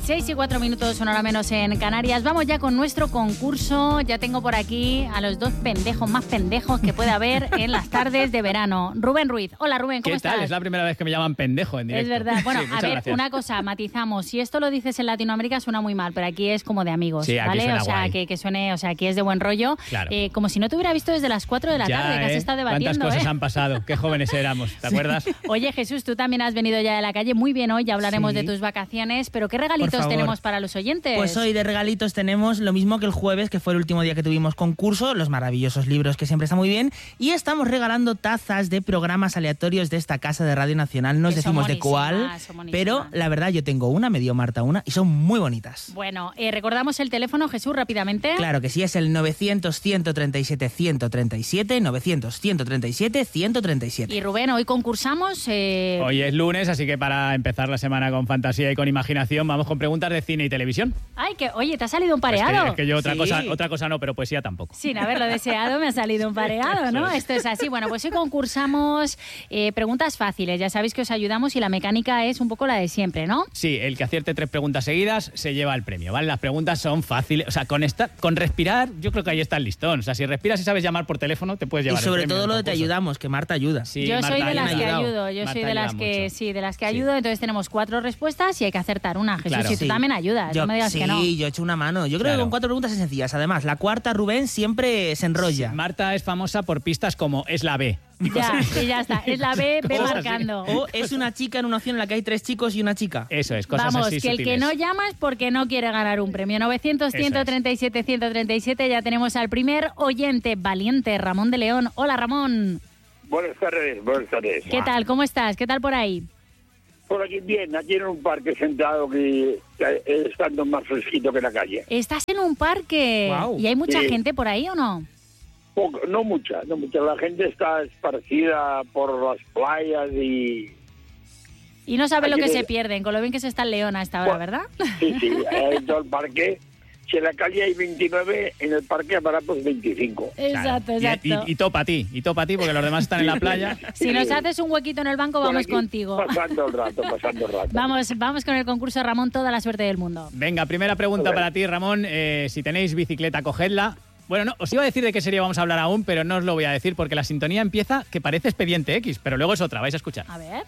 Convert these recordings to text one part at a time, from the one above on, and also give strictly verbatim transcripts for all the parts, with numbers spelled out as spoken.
seis y cuatro minutos, una hora menos en Canarias. Vamos ya con nuestro concurso. Ya tengo por aquí a los dos pendejos más pendejos que puede haber en las tardes de verano. Rubén Ruiz. Hola, Rubén, ¿cómo ¿Qué estás? tal? Es la primera vez que me llaman pendejo en directo. Es verdad. Bueno, sí, a ver, gracias. una cosa, matizamos. Si esto lo dices en Latinoamérica suena muy mal, pero aquí es como de amigos, sí, aquí ¿vale? suena O sea, guay. que, que suene, o sea, aquí es de buen rollo. Claro. Eh, como si no te hubiera visto desde las cuatro de la ya, tarde, que has ¿eh? estado debatiendo. ¿Cuántas cosas ¿eh? han pasado? Qué jóvenes éramos, ¿te acuerdas? Oye, Jesús, tú también has venido ya de la calle. Muy bien hoy, ya hablaremos Sí. de tus vacaciones, pero ¿qué regalitos Por favor. tenemos para los oyentes? Pues hoy de regalitos tenemos lo mismo que el jueves, que fue el último día que tuvimos concurso, los maravillosos libros que siempre está muy bien, y estamos regalando tazas de programas aleatorios de esta casa de Radio Nacional. No os Que son decimos de cuál, buenísimas, son buenísimas. pero la verdad yo tengo una, me dio Marta una, y son muy bonitas. Bueno, eh, recordamos el teléfono, Jesús, rápidamente. Claro que sí, es el novecientos, ciento treinta y siete, ciento treinta y siete, novecientos, ciento treinta y siete, ciento treinta y siete. Y Rubén, hoy concursamos... Eh... Hoy es lunes, así que para empezar la semana con fantasía y con imaginación, vamos con preguntas de cine y televisión. Ay, que oye, te ha salido un Pues pareado. que, es que yo otra, Sí. cosa, otra cosa no, pero poesía tampoco. Sin haberlo deseado me ha salido un pareado, ¿no? Eso es. Esto es así. Bueno, pues hoy concursamos eh, preguntas fáciles. Ya sabéis que os ayudamos y la mecánica es un poco la de siempre, ¿no? Sí, el que acierte tres preguntas seguidas se lleva el premio, ¿vale? Las preguntas son fáciles. O sea, con, esta, con respirar, yo creo que ahí está el listón. O sea, si respiras y sabes llamar por teléfono, te puedes Y llevar sobre el premio todo del lo de te concurso. ayudamos, que Marta ayuda. Sí, yo soy Marta, de ahí me las ha que ayudado. ayudo, yo Marta soy de las ayuda que mucho. sí, de las que Sí. ayudo. Entonces tenemos cuatro respuestas y hay que acertar una. Jesús, Claro. y tú Sí. también ayudas, Yo, no me digas sí, que no. yo he hecho una mano. Yo creo Claro. que con cuatro preguntas es sencillas. Además, la cuarta, Rubén, siempre se enrolla. Marta es famosa por pistas como es la B. Ya, y ya está. Es la B, B Cosas así. marcando. O es una chica en una opción en la que hay tres chicos y una chica. Eso es, cosas Vamos, así que el que sutiles. no llama es porque no quiere ganar un premio. novecientos, Eso ciento treinta y siete, ciento treinta y siete. Ya tenemos al primer oyente valiente, Ramón de León. Hola, Ramón. Buenas tardes, buenas tardes. ¿Qué tal? ¿Cómo estás? ¿Qué tal por ahí? Por aquí bien, aquí en un parque sentado que eh, estando más fresquito que en la calle. ¿Estás en un parque? Guau. ¿Y hay mucha Sí. gente por ahí o no? Poco, no mucha, no mucha. La gente está esparcida por las playas y... Y no sabe lo Aquí que de- se pierden, con lo bien que se está en León a esta hora, ¿verdad? Sí, sí, en todo el parque. Si en la calle hay veintinueve, en el parque habrá pues veinticinco. Exacto, Claro. Y- exacto. Y, y topa a ti, y topa a ti, porque los demás están en la playa. Si nos haces un huequito en el banco, Por vamos aquí, contigo. Pasando el rato, pasando el rato. Vamos, vamos con el concurso, Ramón, toda la suerte del mundo. Venga, primera pregunta Ok. para ti, Ramón. Eh, si tenéis bicicleta, cogedla. Bueno, no, os iba a decir de qué serie vamos a hablar aún, pero no os lo voy a decir porque la sintonía empieza que parece Expediente X, pero luego es otra, vais a escuchar. A ver.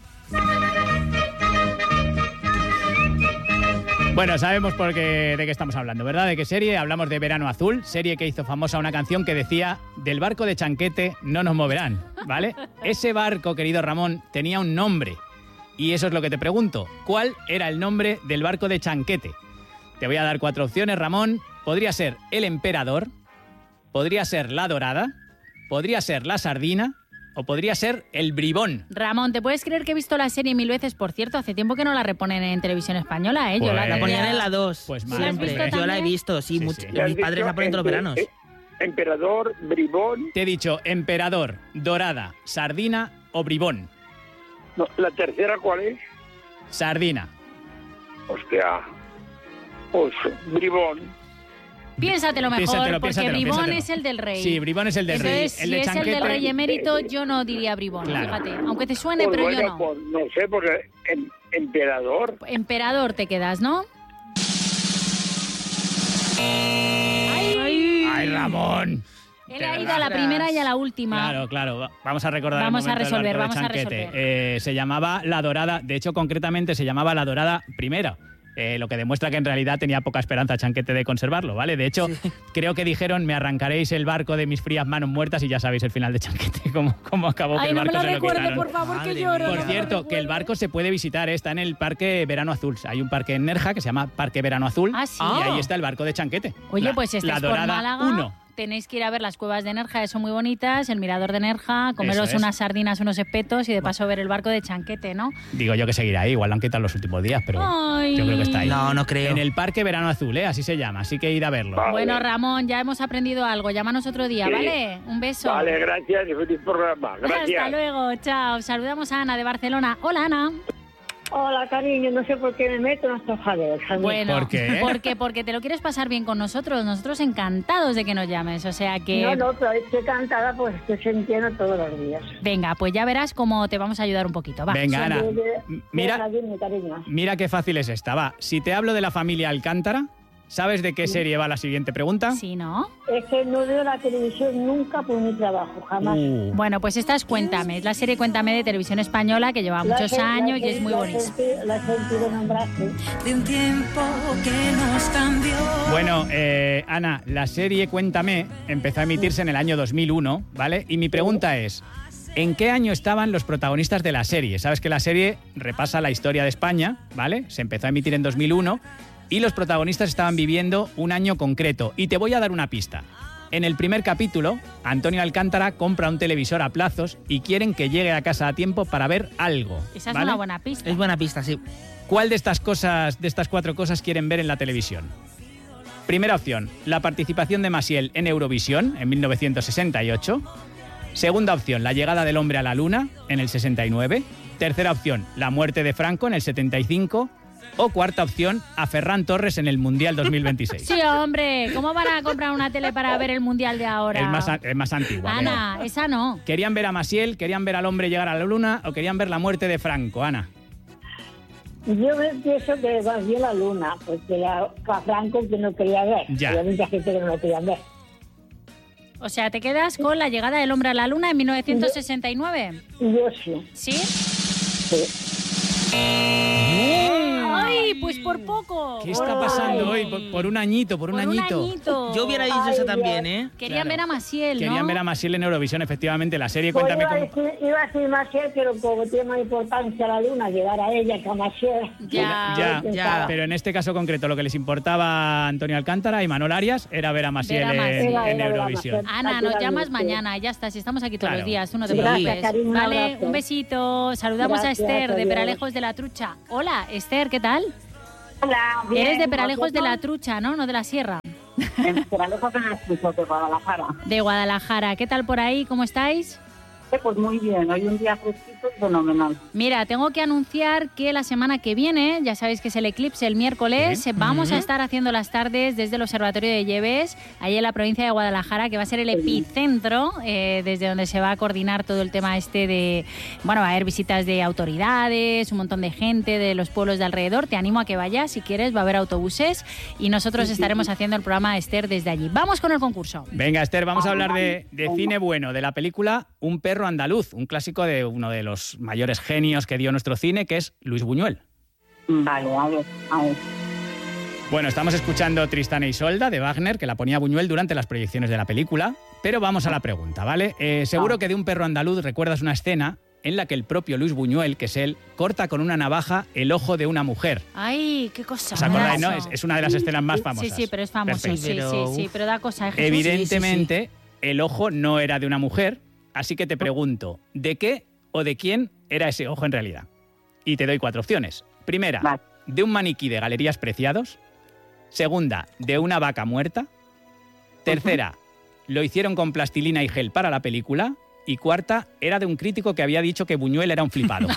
Bueno, sabemos por qué, de qué estamos hablando, ¿verdad? ¿De qué serie? Hablamos de Verano Azul, serie que hizo famosa una canción que decía del barco de Chanquete no nos moverán, ¿vale? Ese barco, querido Ramón, tenía un nombre. Y eso es lo que te pregunto. ¿Cuál era el nombre del barco de Chanquete? Te voy a dar cuatro opciones, Ramón. Podría ser el Emperador, podría ser la Dorada, podría ser la Sardina o podría ser el Bribón. Ramón, ¿te puedes creer que he visto la serie mil veces? Por cierto, hace tiempo que no la reponen en televisión española, ¿eh? Yo la, Pues- la tenía- ponían en la dos. Pues mal, siempre. ¿La has visto Yo la he también? visto, sí. Sí, mucho- sí. ¿Le has Mis padres dicho la ponen todos los empe- veranos. eh, Emperador, bribón... Te he dicho Emperador, Dorada, Sardina o Bribón. No, ¿la tercera cuál es? Sardina. Hostia. Pues bribón. Piénsatelo mejor, Piénsatelo, porque piénsatelo, Bribón piénsatelo. es el del rey. Sí, Bribón es el del Entonces, rey. El si de es el Chanquete. del rey emérito, yo no diría Bribón, Claro. fíjate. Aunque te suene, Pues pero yo bueno, no. pues no sé, porque em- emperador... Emperador te quedas, ¿no? ¡Ay! ¡Ay, Ramón! Él ha ido a la primera y a la última. Claro, claro. Va- Vamos a recordar Vamos el a momento del resolver, barco de vamos a Chanquete. resolver. Eh, se llamaba La Dorada. De hecho, concretamente se llamaba La Dorada Primera. Eh, lo que demuestra que en realidad tenía poca esperanza Chanquete de conservarlo, ¿vale? De hecho, creo que dijeron, me arrancaréis el barco de mis frías manos muertas y ya sabéis el final de Chanquete, cómo, cómo acabó que Ay, el no me barco lo se lo recuerde, quitaron. por favor, que Madre lloro. mía. Por no me lo cierto, que el recuerde. barco se puede visitar, ¿eh? Está en el Parque Verano Azul. Hay un parque en Nerja que se llama Parque Verano Azul. Ah, sí. Y ahí está el barco de Chanquete. Oye, La- pues si La estáis por Dorada Málaga, uno. tenéis que ir a ver las cuevas de Nerja, que son muy bonitas, el mirador de Nerja, comeros Eso es. unas sardinas, unos espetos y de paso ver el barco de Chanquete, ¿no? Digo yo que seguirá ahí, igual lo han quitado los últimos días, pero Ay. yo creo que está ahí. No, no creo. En el Parque Verano Azul, ¿eh? Así se llama, así que ir a verlo. Vale. Bueno, Ramón, ya hemos aprendido algo. Llámanos otro día, Sí. ¿vale? Un beso. Vale, gracias y feliz programa. Gracias. Hasta luego, chao. Saludamos a Ana de Barcelona. Hola, Ana. Hola, cariño, no sé por qué me meto en estos jaleos. Bueno, ¿Por qué? Porque, porque te lo quieres pasar bien con nosotros. Nosotros encantados de que nos llames. O sea que... No, no, pero estoy cantada, pues estoy sintiendo todos los días. Venga, pues ya verás cómo te vamos a ayudar un poquito. Va. Venga, Ana, De- de- mira, Venga, dime, cariño. mira qué fácil es esta. Va, si te hablo de la familia Alcántara, ¿sabes de qué serie va la siguiente pregunta? Sí, ¿no? Es que no veo la televisión nunca por mi trabajo, jamás. Uh, Bueno, pues esta es Cuéntame. Es la serie Cuéntame de Televisión Española que lleva La muchos he- la años y he- es muy la he bonita. senti- La he sentido nombrarse. De un tiempo que nos cambió. Bueno, eh, Ana, la serie Cuéntame empezó a emitirse en el año dos mil uno, ¿vale? Y mi pregunta es, ¿en qué año estaban los protagonistas de la serie? Sabes que la serie repasa la historia de España, ¿vale? Se empezó a emitir en dos mil uno y los protagonistas estaban viviendo un año concreto. Y te voy a dar una pista. En el primer capítulo, Antonio Alcántara compra un televisor a plazos y quieren que llegue a casa a tiempo para ver algo. Esa es ¿vale? una buena pista. Es buena pista, sí. ¿Cuál de estas cosas, de estas cuatro cosas quieren ver en la televisión? Primera opción, la participación de Maciel en Eurovisión en mil novecientos sesenta y ocho. Segunda opción, la llegada del hombre a la luna en el sesenta y nueve. Tercera opción, la muerte de Franco en el setenta y cinco. O cuarta opción, a Ferran Torres en el Mundial dos mil veintiséis. Sí, hombre, ¿cómo van a comprar una tele para ver el Mundial de ahora? Es más, a- es más antigua. Ana, pero- esa no. ¿Querían ver a Maciel, querían ver al hombre llegar a la luna o querían ver la muerte de Franco, Ana? Yo me pienso que va bien la luna, porque la, a Franco que no quería ver. Ya. Había mucha gente que no lo quería ver. O sea, te quedas con la llegada del hombre a la luna en mil novecientos sesenta y nueve. Yo sí. ¿Sí? sí. ¡Ay, pues por poco! ¿Qué está pasando hoy? Por, por un añito, por un Por añito. un añito. Yo hubiera dicho Ay, esa Dios. también, ¿eh? Querían Claro. ver a Maciel, ¿no? Querían ver a Maciel en Eurovisión, efectivamente. La serie Pues Cuéntame iba, a cómo... decir, iba a decir Maciel, pero como tiene más importancia la luna, llegar a ella que a Maciel. Ya, Ya, ya. pero en este caso concreto lo que les importaba a Antonio Alcántara y Manuel Arias era ver a Maciel Ver a en, Maciel. Era, en era ver a Eurovisión. Maciel. Ana, nos Aquí llamas la mañana, ya está, si estamos aquí todos Claro. los días, tú no te Sí. preocupes. Gracias, cariño, un Vale, abrazo. un besito. Saludamos Gracias, a Esther de adiós. Peralejos de la Trucha. Hola, Esther, ¿qué tal? Hola, bien. Eres de Peralejos de la ¿Vosotros? Trucha, ¿no? No de la Sierra. En Peralejos de la Trucha, de Guadalajara. De Guadalajara. ¿Qué tal por ahí? ¿Cómo estáis? Eh, Pues muy bien, hoy un día fresquito y fenomenal. Mira, tengo que anunciar que la semana que viene, ya sabéis que es el eclipse el miércoles, Sí. vamos a Ujú. estar haciendo las tardes desde el Observatorio de Lleves, ahí en la provincia de Guadalajara, que va a ser el epicentro, eh, desde donde se va a coordinar todo el tema este de, bueno, va a haber visitas de autoridades, un montón de gente de los pueblos de alrededor. Te animo a que vayas, si quieres, va a haber autobuses y nosotros estaremos haciendo el programa Esther desde allí. Vamos con el concurso. Venga, Esther, vamos a hablar de, de cine bueno, de la película Un perro andaluz, un clásico de uno de los mayores genios que dio nuestro cine, que es Luis Buñuel. Vale, a ver, a ver. Bueno, estamos escuchando Tristana y Isolda de Wagner, que la ponía Buñuel durante las proyecciones de la película, pero vamos a la pregunta, ¿vale? Eh, seguro que de Un perro andaluz recuerdas una escena en la que el propio Luis Buñuel, que es él, corta con una navaja el ojo de una mujer. Ay, qué cosa. ¿Os acordáis, no? Eso. Es, es una de las escenas más famosas. Sí, sí, pero es famoso. Perfecto. Sí, Pero, sí, sí, uf. pero da cosa. ¿eh, Jesús? Evidentemente, el ojo no era de una mujer, así que te pregunto, ¿de qué o de quién era ese ojo en realidad? Y te doy cuatro opciones. Primera, Vale. de un maniquí de Galerías Preciados. Segunda, de una vaca muerta. Tercera, lo hicieron con plastilina y gel para la película. Y cuarta, era de un crítico que había dicho que Buñuel era un flipado.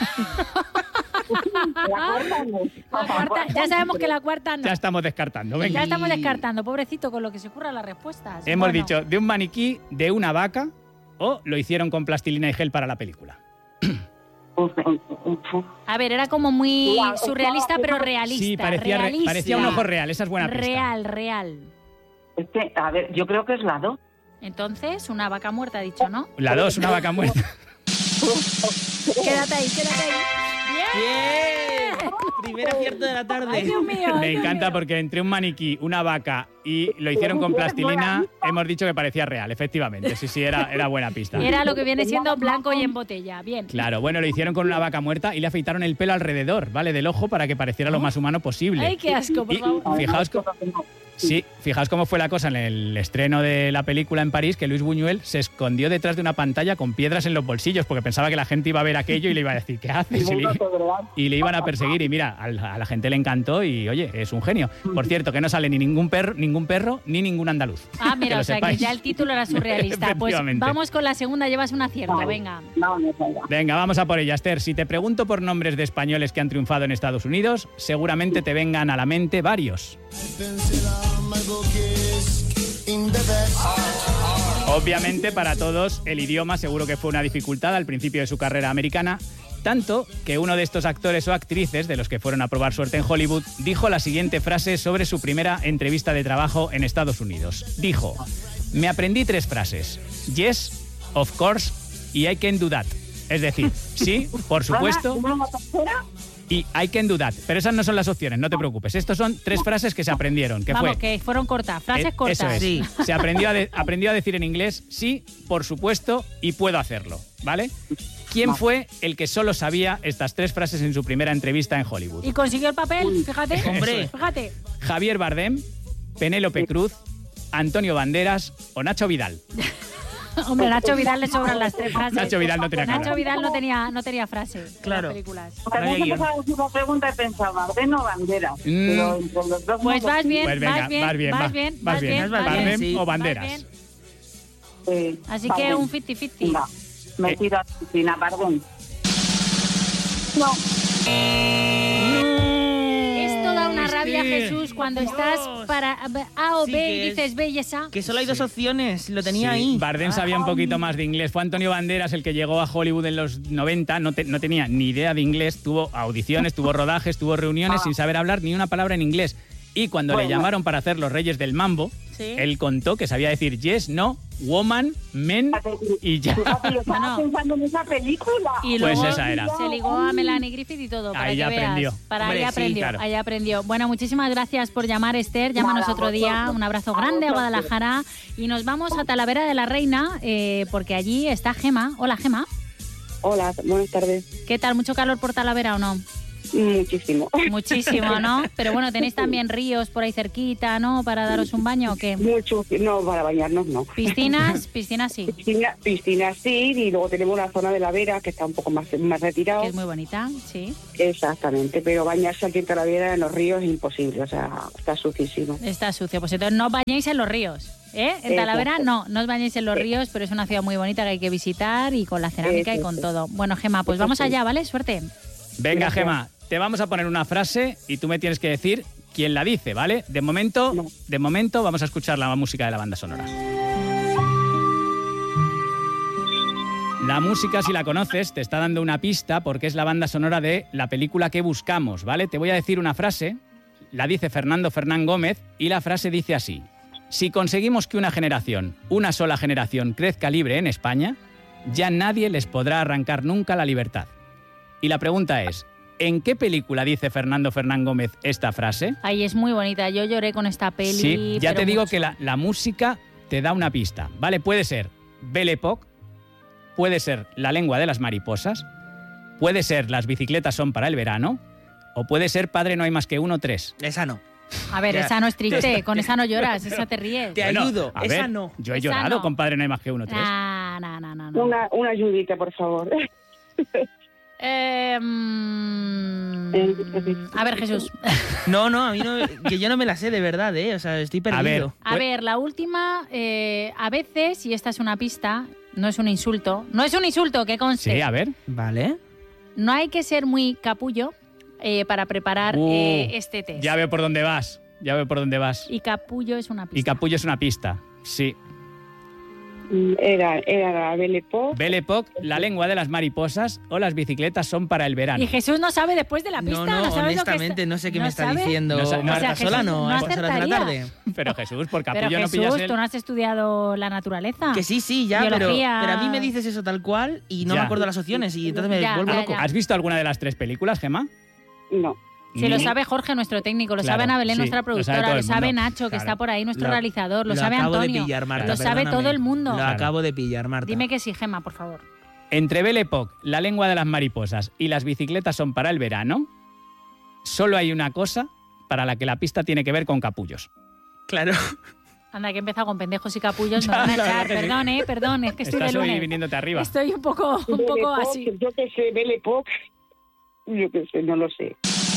La cuarta no. La cuarta- ya sabemos que la cuarta no. Ya estamos descartando, Ya venga. estamos descartando, pobrecito, con lo que se ocurran las respuestas. Hemos Bueno, dicho de un maniquí, de una vaca o lo hicieron con plastilina y gel para la película. Uf, uf, uf. A ver, era como muy Ya, surrealista, es que- pero realista. Sí, parecía, re- realista. parecía un ojo real, esa es buena pista. Real, real. Es que, a ver, yo creo que es la dos. Entonces, una vaca muerta, ha dicho, ¿no? La dos, una vaca muerta. Quédate ahí, quédate ahí. ¡Bien! Primer acierto de la tarde. Ay, Dios mío. ay, Me Dios encanta mío. porque entre un maniquí, una vaca y lo hicieron con plastilina, hemos dicho que parecía real, efectivamente. Sí, sí, era, era buena pista. Era lo que viene siendo blanco y en botella. Bien. Claro, bueno, lo hicieron con una vaca muerta y le afeitaron el pelo alrededor, ¿vale? Del ojo para que pareciera lo más humano posible. Ay, qué asco, por Y favor. fijaos, co- Sí, fijaos cómo fue la cosa en el estreno de la película en París, que Luis Buñuel se escondió detrás de una pantalla con piedras en los bolsillos porque pensaba que la gente iba a ver aquello y le iba a decir, ¿qué haces? Y le, y le iban a perseguir y mira, a la, a la gente le encantó y oye, es un genio. Por cierto, que no sale ni ningún perro, ningún perro ni ningún andaluz. Ah, mira, que o sea sepáis. que ya el título era surrealista. Pues vamos con la segunda, llevas un acierto, Vale. venga. Vamos allá. Venga, vamos a por ella, Esther. Si te pregunto por nombres de españoles que han triunfado en Estados Unidos, seguramente te vengan a la mente varios. Obviamente para todos el idioma seguro que fue una dificultad al principio de su carrera americana, tanto que uno de estos actores o actrices de los que fueron a probar suerte en Hollywood dijo la siguiente frase sobre su primera entrevista de trabajo en Estados Unidos. Dijo, me aprendí tres frases, yes, of course y I can do that. Es decir, sí, por supuesto, ¿Una tercera? y I can do that. Pero esas no son las opciones, no te preocupes. Estos son tres frases que se aprendieron. Que Vamos, fue, que fueron cortas, frases Eh, cortas. Eso es. Sí. Se aprendió a, de- aprendió a decir en inglés sí, por supuesto, y puedo hacerlo, ¿vale? ¿Quién fue el que solo sabía estas tres frases en su primera entrevista en Hollywood? Y consiguió el papel, fíjate. Hombre. Fíjate. ¿Javier Bardem, Penélope Cruz, Antonio Banderas o Nacho Vidal? Hombre, a Nacho Vidal le sobran las tres frases. Nacho Vidal no tenía Nacho cara. Vidal no tenía, no tenía frase en Claro. las películas. Porque No había me guión. empezaba a decir la pregunta y pensaba, ¿Bardem o Banderas? Pero entre los dos Pues no vas lo- bien, Pues venga, vas bien, vas bien, vas va- bien, vas vas bien. bien, vas Bardem bien. ¿Bardem o Vas Banderas? bien. Sí, Así Bardem. que un cincuenta cincuenta. Venga, me Eh. tiro a la piscina, Bardem. No, Esto da una rabia, Esther, Jesús, cuando por estás Dios. para A o Sí, B que y es- dices B y esa. Que solo hay dos opciones, lo tenía Sí, ahí. Bardem sabía un poquito más de inglés. Fue Antonio Banderas el que llegó a Hollywood en los noventa, no, te- no tenía ni idea de inglés, tuvo audiciones, tuvo rodajes, tuvo reuniones sin saber hablar ni una palabra en inglés. Y cuando le Bueno. llamaron para hacer Los Reyes del Mambo, Sí. él contó que sabía decir yes, no, woman, men y ya. fíjate, yo estaba Bueno. pensando en esa película. Y Pues luego esa era. se ligó a Melanie Griffith y todo. Para Ahí que ya veas. aprendió. Para Hombre, ahí sí, aprendió, claro. ahí aprendió. Bueno, muchísimas gracias por llamar, Esther. Llámanos Nada, otro día. vosotros. Un abrazo A grande a vosotros. Guadalajara. Y nos vamos a Talavera de la Reina, eh, porque allí está Gema. Hola, Gema. Hola, buenas tardes. ¿Qué tal? ¿Mucho calor por Talavera o no? Muchísimo. Muchísimo, ¿no? Pero bueno, tenéis también ríos por ahí cerquita, ¿no? Para daros un baño o qué. Mucho. No, para bañarnos no. Piscinas, piscinas sí, Piscina, piscina sí, y luego tenemos una zona de la Vera que está un poco más, más retirado. que es muy bonita, sí. Exactamente, pero bañarse aquí en Talavera en los ríos es imposible, o sea, está sucísimo. Está sucio. Pues entonces no os bañéis en los ríos. ¿Eh? En Talavera Exacto. no, no os bañéis en los ríos, pero es una ciudad muy bonita que hay que visitar y con la cerámica y con Exacto. todo. Bueno, Gema, pues Eso vamos sí. allá, ¿vale? Suerte. Venga, Gracias. Gema, te vamos a poner una frase y tú me tienes que decir quién la dice, ¿vale? De momento, No. de momento vamos a escuchar la música de la banda sonora. La música, si la conoces, te está dando una pista porque es la banda sonora de la película que buscamos, ¿vale? Te voy a decir una frase, la dice Fernando Fernán Gómez y la frase dice así. Si conseguimos que una generación, una sola generación, crezca libre en España, ya nadie les podrá arrancar nunca la libertad. Y la pregunta es, ¿en qué película dice Fernando Fernán Gómez esta frase? Ay, es muy bonita. Yo lloré con esta peli. Sí, ya pero te digo mucho. que la, la música te da una pista, ¿vale? Puede ser Belle Époque, puede ser La lengua de las mariposas, puede ser Las bicicletas son para el verano, o puede ser Padre no hay más que uno, tres. Esa no. A ver, Ya. esa no es triste, con esa no lloras, esa te ríes. Te Bueno, ayudo, a esa ver, no. Yo he Esa llorado no. con Padre no hay más que uno, tres. Ah, no, no, no. no. Una, una ayudita, por favor. Eh, mm, Eh, a ver, Jesús. No, no, a mí no, que yo no me la sé de verdad, ¿eh? O sea, estoy perdido. A ver. A ver, la última, eh, a veces, y esta es una pista, no es un insulto, no es un insulto, que conste. Sí, a ver. Vale. No hay que ser muy capullo eh, para preparar Uh, eh, este test. Ya veo por dónde vas, ya veo por dónde vas. Y capullo es una pista. Y capullo es una pista, sí. Era, era la Belle Époque. Belle Époque, La lengua de las mariposas o Las bicicletas son para el verano. Y Jesús no sabe después de la pista. No, no, sabe lo que honestamente está- no sé qué ¿No me está sabe? diciendo No sa- no- Marta O sea, Jesús Solano no a estas horas de la tarde. acertaría. Pero Jesús, por Pero capullo no Jesús, pillas el... tú no has estudiado la naturaleza. Que sí, sí, ya, pero, Biología. pero a mí me dices eso tal cual y no Ya. me acuerdo las opciones y entonces me Ya, vuelvo ya, loco. ya. ¿Has visto alguna de las tres películas, Gemma? No. Se lo Ni- sabe Jorge, nuestro técnico, lo Claro, sabe Ana Belén, sí, nuestra lo sabe productora, todo lo el sabe mundo. Nacho, que Claro. está por ahí, nuestro Lo- realizador, lo, lo sabe acabo Antonio, de pillar, Marta, lo sabe perdóname. todo el mundo. Lo Claro. acabo de pillar, Marta. Dime que sí, Gema, por favor. Entre Belle Époque, La lengua de las mariposas y Las bicicletas son para el verano, solo hay una cosa para la que la pista tiene que ver con capullos. Claro. Anda, que he empezado con pendejos y capullos, me Ya, van a la echar. verdad que sí. Perdón, eh, perdón, es que estoy Estás de hoy lunes. viniéndote arriba. Estoy un poco, un Belle poco Époque, así. Yo qué sé, Belle Époque. Yo qué sé, no lo sé.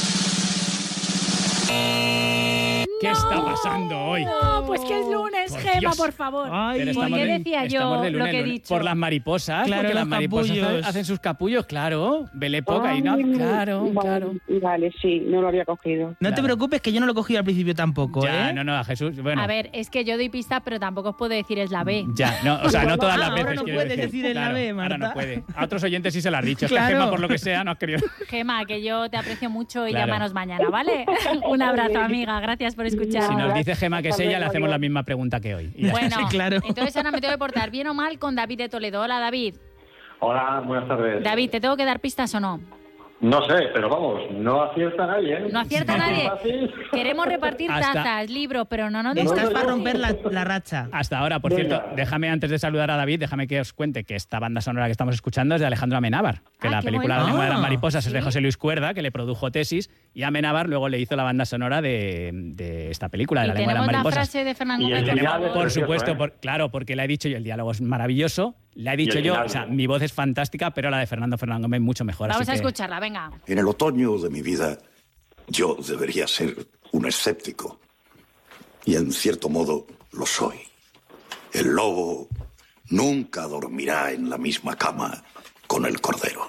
¿Qué está pasando hoy? No, pues que es lunes, Por Gema, Dios. por favor. Ay, Pero ¿Por estamos qué de- decía yo estamos de lunes, lo que he lunes. dicho? Por las mariposas, Claro, porque los las mariposas capullos. hacen sus capullos, claro. Belle Époque, ahí no, Ay, claro, vale, claro. Vale, sí, no lo había cogido. No te Claro. preocupes, que yo no lo cogí al principio tampoco, Ya, ¿eh? no, no, a Jesús, bueno. A ver, es que yo doy pistas, pero tampoco os puedo decir es la B. Ya, no, o sea, no todas Ah, las ahora veces. no quiero puedes decir en la Claro, B, ahora no Marta. puede. A otros oyentes sí se lo has dicho. Es Claro. que Gemma, por lo que sea, no has querido. Gema, que yo te aprecio mucho y Claro. llámanos mañana, ¿vale? Un abrazo, amiga. Gracias por escuchar. Si nos dice Gemma que es Hasta ella, le luego, hacemos la adiós. misma pregunta que hoy. Y ya Bueno, Sí, claro. entonces ahora me tengo que portar bien o mal con David de Toledo. Hola, David. Hola, buenas tardes. David, ¿te tengo que dar pistas o no? No sé, pero vamos, no acierta nadie, ¿eh? No acierta nadie. Fácil. Queremos repartir Hasta- tazas, libros, pero no nos Estás no, para no. romper la, la racha. Hasta ahora, por Venga. cierto, déjame antes de saludar a David, déjame que os cuente que esta banda sonora que estamos escuchando es de Alejandro Amenábar, que Ah, la qué película bueno. La lengua de las Ah, mariposas es de sí. José Luis Cuerda, que le produjo Tesis, y Amenábar luego le hizo la banda sonora de, de esta película, de Y La lengua de las tenemos la mariposas. frase de Fernando Y el Gómez. diálogo Por precioso, supuesto, ¿eh? por- claro, porque le he dicho yo, el diálogo es maravilloso, le he dicho el yo, final. o sea, mi voz es fantástica, pero la de Fernando Fernando Gómez mucho mejor. Vamos así a que- escucharla, venga. En el otoño de mi vida, yo debería ser un escéptico. Y en cierto modo lo soy. El lobo nunca dormirá en la misma cama con el cordero.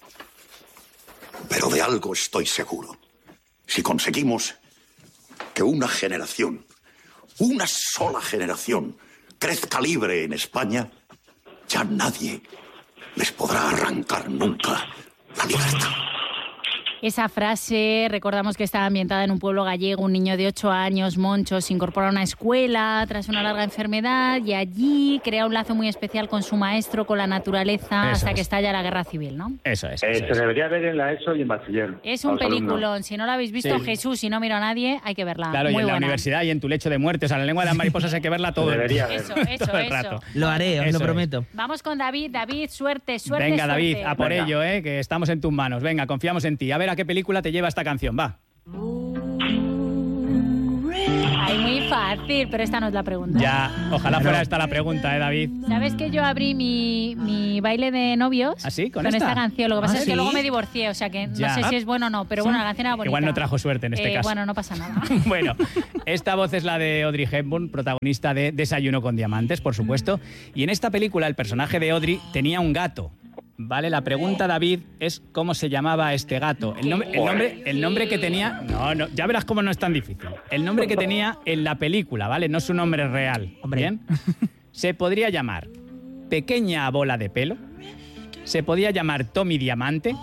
Pero de algo estoy seguro. Si conseguimos que una generación, una sola generación, crezca libre en España, ya nadie les podrá arrancar nunca la libertad. Esa frase, recordamos que estaba ambientada en un pueblo gallego. Un niño de ocho años, Moncho, se incorpora a una escuela tras una larga enfermedad y allí crea un lazo muy especial con su maestro, con la naturaleza, Eso hasta es. que estalla la guerra civil, ¿no? Eso es. Eh, eso se es. debería ver en la ESO y en bachiller. Es a un los alumnos. peliculón. Si no lo habéis visto, Sí. Jesús, y no miro a nadie, hay que verla. Claro, y muy en la buena. universidad y en tu lecho de muerte. O sea, la lengua de las mariposas hay que verla todo el Debería ver. Eso, eso, todo el eso. rato. Lo haré, os Eso lo es. prometo. Vamos con David. David, suerte, suerte, Venga, David, suerte. a por Venga. ello, ¿eh? Que estamos en tus manos. Venga, confiamos en ti. A ver a qué película te lleva esta canción, va. Ay, muy fácil, pero esta no es la pregunta. Ya, ojalá fuera esta la pregunta, ¿eh, David? ¿Sabes que yo abrí mi, mi baile de novios? ¿Ah, sí? ¿Con esta? esta? canción. Lo que ¿Ah, pasa es que sí? luego me divorcié, o sea que Ya. no sé si es bueno o no, pero bueno, la canción era bonita. Igual no trajo suerte en este Eh, caso. Bueno, no pasa nada. Bueno, esta voz es la de Audrey Hepburn, protagonista de Desayuno con Diamantes, por supuesto. Y en esta película el personaje de Audrey tenía un gato. Vale, la pregunta, David, es cómo se llamaba este gato. El nombre, el nombre, el nombre que tenía... No, no, ya verás cómo no es tan difícil. El nombre que tenía en la película, ¿vale? No su nombre real. Hombre. ¿Bien? Se podría llamar Pequeña Bola de Pelo. Se podía llamar Tommy Diamante.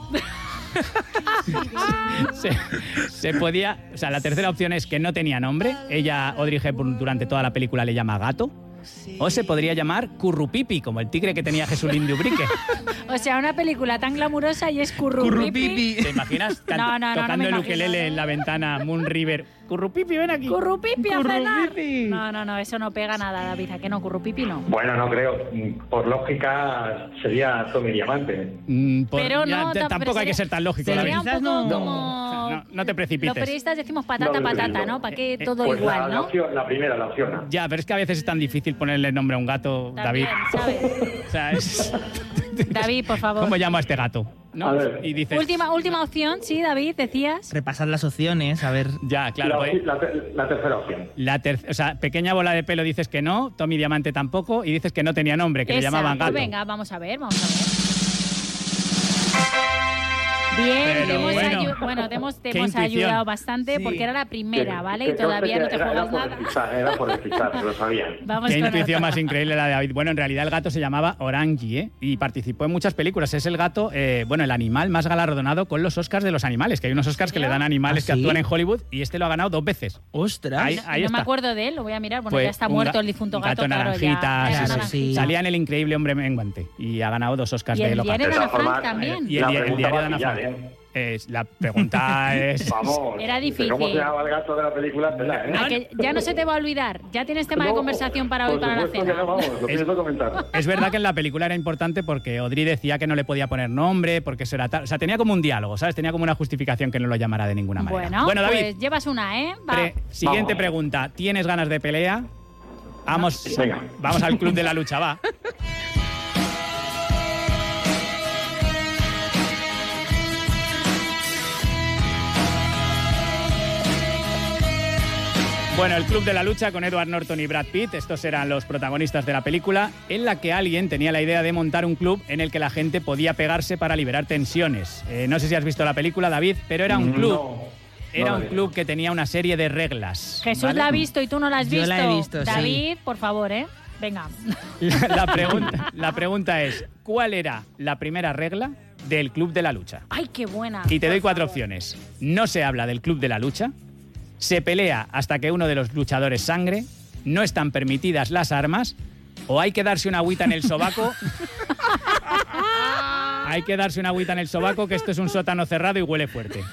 se, se podía... O sea, la tercera opción es que no tenía nombre. Ella, Audrey Hepburn, durante toda la película le llama gato. O se podría llamar Currupipi, como el tigre que tenía Jesulín de Ubrique. O sea, una película tan glamurosa y es currupipi. Currupipi. ¿Te imaginas? Can- No, no, no, no tocando me el imagino. ukelele en la ventana, Moon River. Currupipi, ven aquí. Currupipi a cenar. Currupipi. No, no, no, eso no pega nada, David. ¿A qué no? Currupipi no. Bueno, no creo. Por lógica sería Tommy Diamante. Mm, por- Pero ya, no, te- tam- tampoco pero hay que sería- ser tan lógico, sería David. Sería un Quizás poco no- como... O sea, no- no te precipites. Los periodistas decimos patata, No, patata, no, ¿no? ¿Para qué eh, todo Pues la, igual, la no? opción- la primera, la opción A. Ya, pero es que a veces es tan difícil ponerle nombre a un gato, También, David. ¿sabes? O sea, es... David, por favor. ¿Cómo llamo a este gato? ¿No? A ver. Y dices... Última, última opción, sí, David, decías. Repasar las opciones, a ver. Ya, claro. la, pues, la ter- la tercera opción. la ter- o sea, Pequeña Bola de Pelo dices que no, Tommy Diamante tampoco, y dices que no tenía nombre, que le Esa. llamaban gato. Pues venga, vamos a ver, vamos a ver. Bien, Pero te hemos, bueno, ayu- bueno, te hemos, te qué hemos intuición. ayudado bastante Sí. porque era la primera, Que- ¿vale? que Y todavía no te era, juegas era por nada. despistar, era por despistar, lo sabían. Vamos Qué con intuición otra. más increíble la de David. Bueno, en realidad el gato se llamaba Orangi, ¿eh? Y participó en muchas películas. Es el gato, eh, bueno, el animal más galardonado con los Oscars de los animales, que hay unos Oscars que le dan a animales ¿Ah, que sí? actúan en Hollywood y este lo ha ganado dos veces. ¡Ostras! Ahí- ahí no está. me acuerdo de él, lo voy a mirar. Bueno, Pues ya está un muerto ga- el difunto un gato, gato claro, naranjita, ya. sí, Era sí, naranjita. sí. Salía en El Increíble Hombre Menguante y ha ganado dos Oscars Y de el Leopardo. diario de De Ana todas Frank formas, también. Y el, la di- el pregunta diario va de Ana a pillar, Frank. ¿eh? Eh, la pregunta es... Vamos. Era difícil. ¿Cómo se llama el gato de la película? ¿Verdad, eh? A que ya no se te va a olvidar. Ya tienes tema de No, conversación para hoy, por para la supuesto cena. que no, vamos, lo pienso comentar. Es verdad que en la película era importante porque Audrey decía que no le podía poner nombre, porque eso era tal... O sea, tenía como un diálogo, ¿sabes? Tenía como una justificación que no lo llamara de ninguna manera. Bueno, David, pues llevas una, ¿eh? Va. pre- siguiente Vamos. pregunta. ¿Tienes ganas de pelea? Vamos, Venga. vamos al club de la lucha, va. Bueno, el Club de la Lucha con Edward Norton y Brad Pitt, estos eran los protagonistas de la película, en la que alguien tenía la idea de montar un club en el que la gente podía pegarse para liberar tensiones. Eh, no sé si has visto la película, David, pero era un club. No, Era no un la vi. club que tenía una serie de reglas. Jesús ¿vale? la ha visto y tú no la has Yo visto. la he visto, sí. David, por favor, ¿eh? Venga. La, la pregunta, la pregunta es, ¿cuál era la primera regla del Club de la Lucha? Ay, qué buena. Y te doy Por cuatro favor. opciones. No se habla del Club de la Lucha, se pelea hasta que uno de los luchadores sangre, no están permitidas las armas, o hay que darse una agüita en el sobaco. Hay que darse una agüita en el sobaco, que esto es un sótano cerrado y huele fuerte.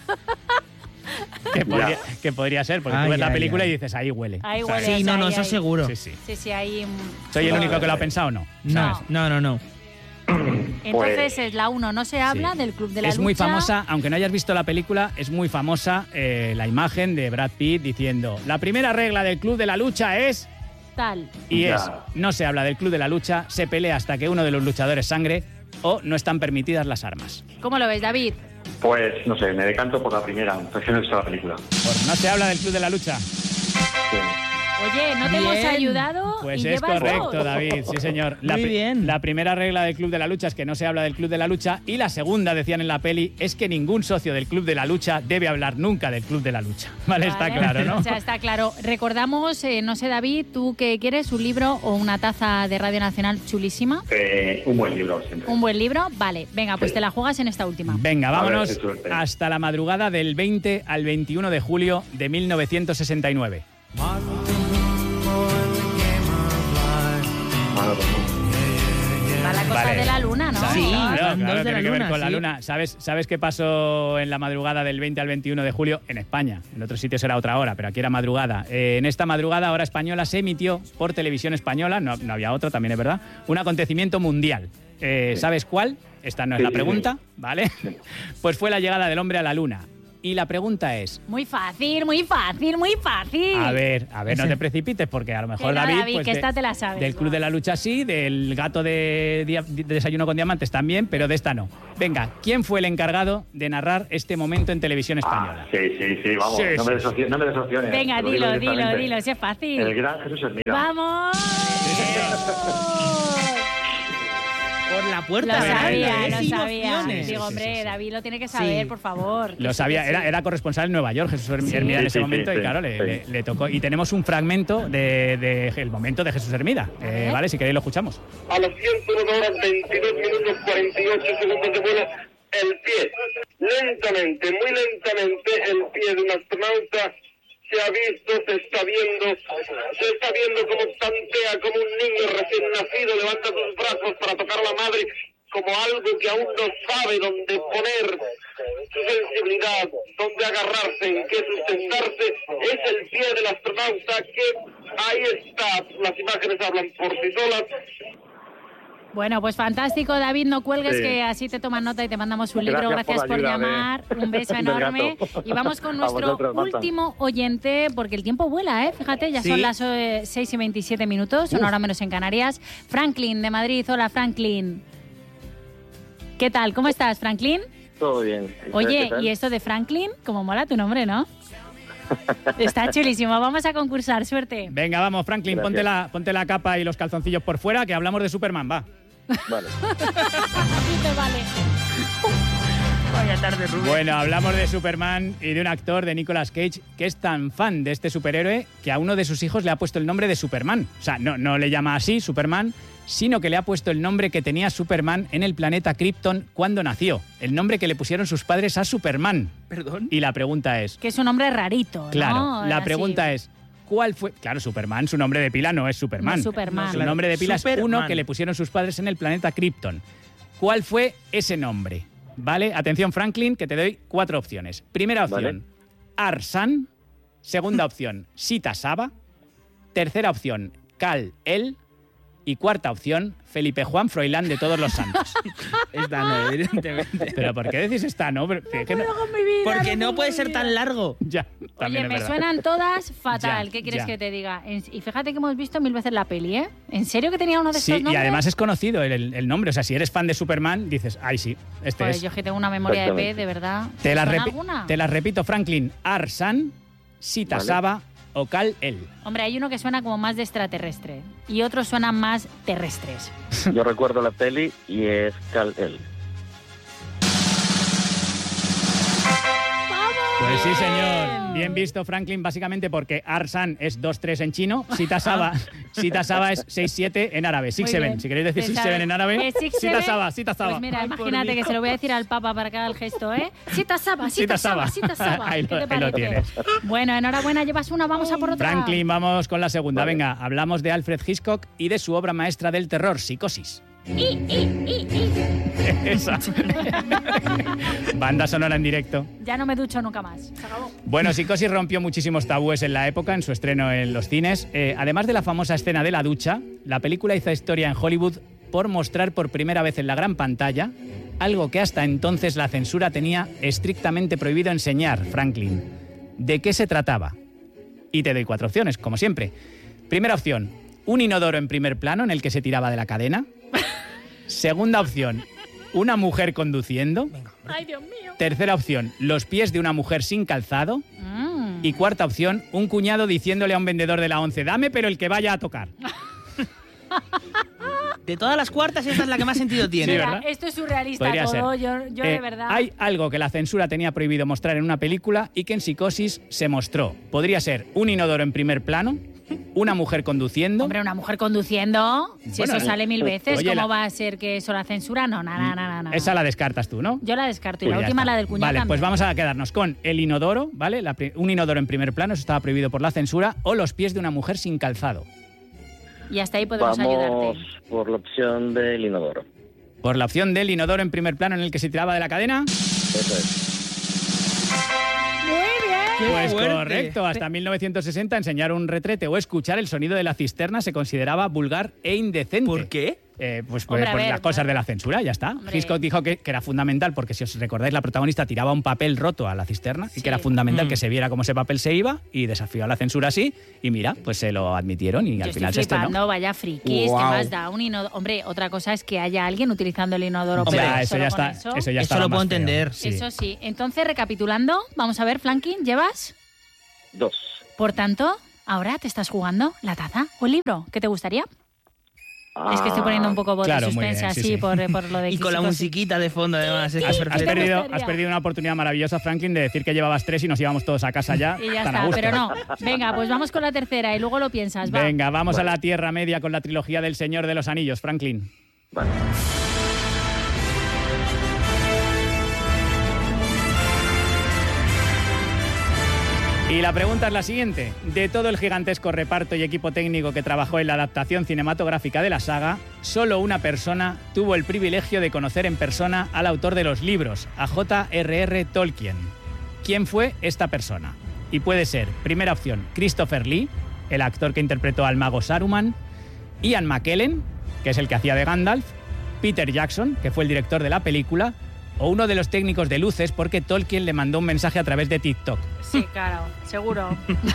Que podría, que podría ser, porque Ay, tú ves la ay, película ay. y dices, ahí huele. Ahí ¿sabes? huele. Sí, o no, sea, no, ahí, eso ahí. seguro. Sí, sí. Sí, sí, ahí... ¿Soy el único que lo ha pensado o no? No. ¿Sabes? No, no, no. Entonces es la uno, no se habla Sí. del Club de la Es Lucha. muy famosa, aunque no hayas visto la película, es muy famosa eh, la imagen de Brad Pitt diciendo la primera regla del Club de la Lucha es... Tal. Y Ya. es, no se habla del Club de la Lucha, se pelea hasta que uno de los luchadores sangre o no están permitidas las armas. ¿Cómo lo ves, David? Pues, no sé, me decanto por la primera, porque no he visto la película. Pues no se habla del Club de la Lucha. Sí. Oye, ¿no te Bien. hemos ayudado? Pues y es llevas correcto, dos. David, sí señor. La, Muy pri- bien. la primera regla del Club de la Lucha es que no se habla del Club de la Lucha y la segunda, decían en la peli, es que ningún socio del Club de la Lucha debe hablar nunca del Club de la Lucha. Vale, está Vale. claro, ¿no? O sea, está claro. Recordamos, eh, no sé, David, ¿tú qué quieres? ¿Un libro o una taza de Radio Nacional chulísima? Eh, un buen libro siempre. ¿Un buen libro? Vale, venga, pues Sí. te la juegas en esta última. Venga, A ver, vámonos qué suerte. hasta la madrugada del veinte al veintiuno de julio de mil novecientos sesenta y nueve. Bueno, pues no. Va la cosa Vale. de la luna, ¿no? Sí. Claro, son claro, dos de tiene la que ver luna, con la sí. luna. ¿Sabes, ¿Sabes qué pasó en la madrugada del veinte al veintiuno de julio en España? En otros sitios era otra hora, pero aquí era madrugada. Eh, en esta madrugada, hora española, se emitió por televisión española, no, no había otro, también es verdad, un acontecimiento mundial. Eh, Sí. ¿Sabes cuál? Esta no es Sí, la sí, pregunta, sí. ¿vale? Pues fue la llegada del hombre a la luna. Y la pregunta es, Muy fácil, muy fácil, muy fácil. a ver, a ver, no Ese. te precipites, porque a lo mejor Que no, David, David, pues que de- esta te la sabes, del Club va. de la Lucha sí, del gato de, dia- de Desayuno con Diamantes también, pero de esta no. Venga, ¿quién fue el encargado de narrar este momento en televisión española? Ah, sí, sí, sí, vamos. Sí, no, me sí, des opciones, no me des opciones. Venga, te lo dilo, digo dilo, directamente. dilo, si es fácil. El gran Jesús Hermida. ¡Vamos! Por la Lo puerta. sabía, ¿verdad? lo Sin sabía. opciones. Digo, Sí, sí, hombre, sí, sí. David lo tiene que saber, Sí. por favor. Lo Que sabía, sí, que era, sí. era corresponsal en Nueva York, Jesús Herm- Sí. Hermida en Sí, ese sí, momento, sí, y sí, claro, le, sí. le- le tocó. Y tenemos un fragmento de, de- el momento de Jesús Hermida, eh, ver. ¿vale? Si queréis lo escuchamos. A las ciento uno horas veintidós minutos cuarenta y ocho segundos de vuelo, el pie, lentamente, muy lentamente, el pie de un astronauta se ha visto, se está viendo, se está viendo como tantea, como un niño recién nacido, levanta sus brazos para tocar a la madre, como algo que aún no sabe dónde poner su sensibilidad, dónde agarrarse, en qué sustentarse. Es el pie del astronauta que ahí está, las imágenes hablan por sí solas. Bueno, pues fantástico, David, no cuelgues, Sí. que así te toman nota y te mandamos un libro. Gracias Gracias por por, la ayuda de- llamar, un beso del enorme. gato. Y vamos con A nuestro vosotros, Marta. último oyente, porque el tiempo vuela, ¿eh? Fíjate, ya Sí. son las eh, seis y veintisiete minutos, una hora menos en Canarias. Franklin, de Madrid. Hola, Franklin. ¿Qué tal? ¿Cómo estás, Franklin? Todo bien. Oye, ¿y esto de Franklin? Como mola tu nombre, ¿no? Está chulísimo. Vamos a concursar. Suerte. Venga, vamos, Franklin, Gracias. ponte la, ponte la capa y los calzoncillos por fuera, que hablamos de Superman, va. Vale. Así te vale. Vaya tarde, Rubén. Bueno, hablamos de Superman y de un actor, de Nicolas Cage, que es tan fan de este superhéroe que a uno de sus hijos le ha puesto el nombre de Superman. O sea, no, no le llama así, Superman, sino que le ha puesto el nombre que tenía Superman en el planeta Krypton cuando nació. El nombre que le pusieron sus padres a Superman. Perdón. Y la pregunta es... Que es un nombre rarito, ¿no? Claro, la Así. pregunta es... ¿Cuál fue? Claro, Superman, su nombre de pila no es Superman. No es Superman. Su Claro, nombre de pila es Superman. uno que le pusieron sus padres en el planeta Krypton. ¿Cuál fue ese nombre? Vale, atención Franklin, que te doy cuatro opciones. Primera opción, Vale. Arsan. Segunda opción, Sita Saba. Tercera opción, Kal-El. Y cuarta opción, Felipe Juan Froilán de Todos los Santos. Esta no, evidentemente. ¿Pero por qué decís esta no? Pero, No que no- puedo con mi vida, Porque no puedo puede con ser mi tan vida. largo. Ya, también Oye, es me verdad. suenan todas fatal. Ya, ¿Qué quieres ya. que te diga? En- Y fíjate que hemos visto mil veces la peli, ¿eh? ¿En serio que tenía uno de Sí, estos y nombres? además es conocido el, el nombre. O sea, si eres fan de Superman, dices, ay, sí, este Joder, es. yo es que tengo una memoria de P, Exactamente. de verdad. Te la, ¿Suena repi- alguna? te la repito, Franklin. Arsan, Sita Vale. Saba o Kal-El. Hombre, hay uno que suena como más de extraterrestre y otros suenan más terrestres. Yo recuerdo la peli y es Kal-El. Pues sí, señor. Bien visto, Franklin, básicamente porque Arsan es dos tres en chino, Sita Saba, Sita Saba es seis siete en árabe. six Muy seven. bien. Si queréis decir Te six sabe- seven en árabe, ¿Eh, six Sita seven? Saba, Sita Saba. Pues mira, Ay, por imagínate que Dios. se lo voy a decir al Papa para que haga el gesto, ¿eh? Sita Saba, Sita, Sita Saba. Saba, Sita Saba. Ahí lo- ¿Qué te ahí lo parece? tienes. Bueno, enhorabuena, llevas una, vamos a por otra. Franklin, vamos con la segunda. Vale. Venga, hablamos de Alfred Hitchcock y de su obra maestra del terror, Psicosis. I, i, i, i. Esa. Banda sonora en directo. Ya no me ducho nunca más. Se acabó. Bueno, Psicosis rompió muchísimos tabúes en la época, en su estreno en los cines. Eh, además de la famosa escena de la ducha, la película hizo historia en Hollywood por mostrar por primera vez en la gran pantalla algo que hasta entonces la censura tenía estrictamente prohibido enseñar, Franklin. ¿De qué se trataba? Y te doy cuatro opciones, como siempre. Primera opción, un inodoro en primer plano en el que se tiraba de la cadena. Segunda opción, una mujer conduciendo. Ay, Dios mío. Tercera opción, los pies de una mujer sin calzado. Mm. Y cuarta opción, un cuñado diciéndole a un vendedor de la once, dame, pero el que vaya a tocar. De todas las cuartas, esta es la que más sentido tiene. Sí, Mira, ¿verdad? esto es surrealista Podría todo. ser. Yo, yo Eh, de verdad. Hay algo que la censura tenía prohibido mostrar en una película y que en Psicosis se mostró. Podría ser un inodoro en primer plano, una mujer conduciendo. Hombre, una mujer conduciendo, si Bueno, eso sale mil veces, oye, ¿cómo la- va a ser que eso la censura? No, nada, nada, nada. Esa la descartas tú, ¿no? Yo la descarto. Y Pues la ya última, está. la del cuñado Vale, también. pues vamos a quedarnos con el inodoro, ¿vale? La pri- un inodoro en primer plano, eso estaba prohibido por la censura, o los pies de una mujer sin calzado. Y hasta ahí podemos Vamos ayudarte. por la opción del inodoro. Por la opción del inodoro en primer plano en el que se tiraba de la cadena. Eso es. Muy bien. ¡Qué Pues fuerte! correcto, hasta mil novecientos sesenta enseñar un retrete o escuchar el sonido de la cisterna se consideraba vulgar e indecente. ¿Por qué? Eh, pues por, Hombre, a por ver, las cosas bueno. de la censura, ya está. Hombre. Hitchcock dijo que, que era fundamental, porque si os recordáis, la protagonista tiraba un papel roto a la cisterna y Sí. que era fundamental Mm. que se viera cómo ese papel se iba y desafió a la censura así. Y mira, pues se lo admitieron y Yo al estoy final se estrenó. flipando, vaya frikis, Guau. que más da un inodoro. Hombre, otra cosa es que haya alguien utilizando el inodoro. Hombre, pero Ya, eso solo ya con está. Eso, Eso ya Eso estaba lo puedo más feo. entender. Sí. Eso sí. Entonces, recapitulando, vamos a ver, Franklin, ¿llevas? Dos. Por tanto, ahora te estás jugando la taza o el libro. ¿Qué te gustaría? Es que estoy poniendo un poco voz Claro, de muy suspense bien, sí, así sí. Por, por lo de Y con la Psicosis. musiquita de fondo, además. Es que es Has, has perfecto. perdido, gustaría. has perdido una oportunidad maravillosa, Franklin, de decir que llevabas tres y nos íbamos todos a casa ya. Y ya tan a está, gusto. pero no. Venga, pues vamos con la tercera y luego lo piensas. Va. Venga, vamos a la Tierra Media con la trilogía del Señor de los Anillos, Franklin. Vale. Y la pregunta es la siguiente. De todo el gigantesco reparto y equipo técnico que trabajó en la adaptación cinematográfica de la saga, solo una persona tuvo el privilegio de conocer en persona al autor de los libros, a J R R Tolkien. ¿Quién fue esta persona? Y puede ser, primera opción, Christopher Lee, el actor que interpretó al mago Saruman, Ian McKellen, que es el que hacía de Gandalf, Peter Jackson, que fue el director de la película, o uno de los técnicos de luces porque Tolkien le mandó un mensaje a través de TikTok. Sí, claro, seguro.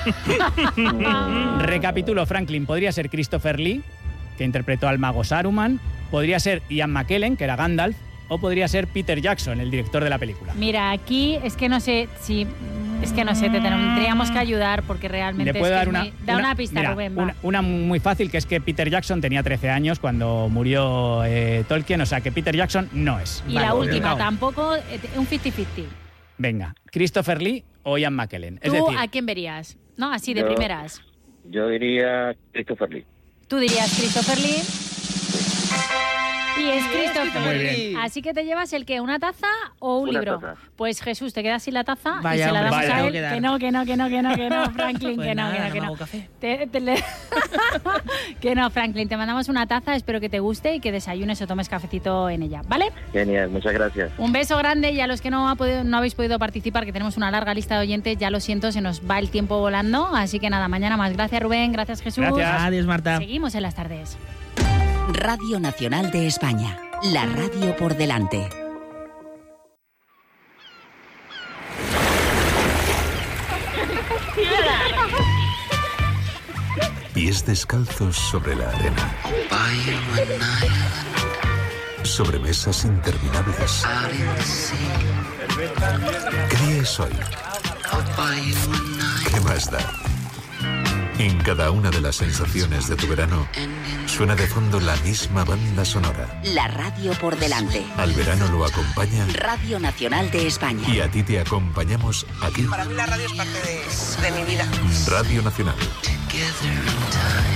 Recapitulo, Franklin, podría ser Christopher Lee, que interpretó al mago Saruman, podría ser Ian McKellen, que era Gandalf, o podría ser Peter Jackson, el director de la película. Mira, aquí es que no sé si... Es que no sé, te tendríamos que ayudar porque realmente Le puedo es que dar es una, muy- Da una, pista, mira, Rubén, va. una, una muy fácil, que es que Peter Jackson tenía trece años cuando murió eh, Tolkien, o sea que Peter Jackson no es. Y Vale, la última, no. tampoco, eh, un cincuenta cincuenta. Venga, Christopher Lee o Ian McKellen. Es ¿Tú decir, a quién verías? No, así de Yo- primeras. Yo diría Christopher Lee. Tú dirías Christopher Lee. Y es Christopher. Muy bien. Así que te llevas el que, ¿una taza o un Una libro? taza. Pues Jesús, te quedas sin la taza Vaya, y se la hombre, damos vaya. a Tengo él. que dar. Que no, que no, que no, que no, que no, Franklin, Pues que no, nada, que no, no que me no. hago café. Te- te le- que no, Franklin, te mandamos una taza, espero que te guste y que desayunes o tomes cafecito en ella, ¿vale? Genial, muchas gracias. Un beso grande y a los que no, ha podido- no habéis podido participar, que tenemos una larga lista de oyentes, ya lo siento, se nos va el tiempo volando, así que nada, mañana más. Gracias Rubén, gracias Jesús. Gracias. Adiós, Marta. Seguimos en las tardes. Radio Nacional de España. La radio por delante. Pies descalzos sobre la arena. Sobre mesas interminables. ¿Qué día es hoy? ¿Qué más da? En cada una de las sensaciones de tu verano suena de fondo la misma banda sonora. La radio por delante. Al verano lo acompaña Radio Nacional de España. y a ti te acompañamos aquí. Para mí la radio es parte de, de mi vida. Radio Nacional.